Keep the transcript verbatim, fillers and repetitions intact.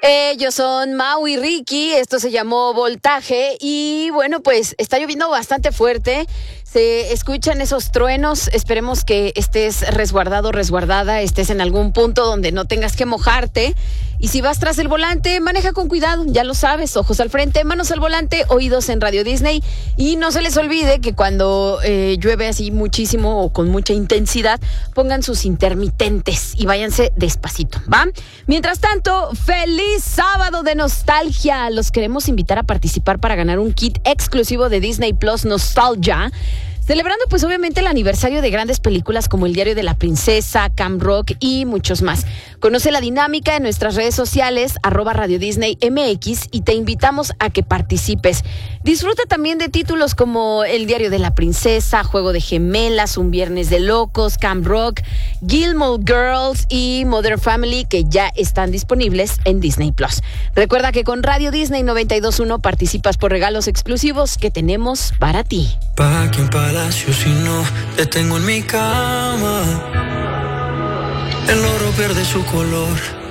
Ellos son Mau y Ricky, esto se llamó Voltaje y bueno, pues está lloviendo bastante fuerte, se escuchan esos truenos, esperemos que estés resguardado, resguardada, estés en algún punto donde no tengas que mojarte y si vas tras el volante, maneja con cuidado, ya lo sabes, ojos al frente, manos al volante, oídos en Radio Disney y no se les olvide que cuando eh, llueve así muchísimo o con mucha intensidad, pongan sus intermitentes y váyanse despacito, ¿va? Mientras tanto, feliz sábado de nostalgia. Los queremos invitar a participar para ganar un kit exclusivo de Disney Plus Nostalgia, celebrando pues obviamente el aniversario de grandes películas como El Diario de la Princesa, Camp Rock y muchos más. Conoce la dinámica en nuestras redes sociales, arroba Radio Disney M X, y te invitamos a que participes. Disfruta también de títulos como El Diario de la Princesa, Juego de Gemelas, Un Viernes de Locos, Camp Rock, Gilmore Girls y Modern Family, que ya están disponibles en Disney Plus. Recuerda que con Radio Disney noventa y dos punto uno participas por regalos exclusivos que tenemos para ti. Pa' que en palacio si no te tengo en mi cama, el oro pierde su color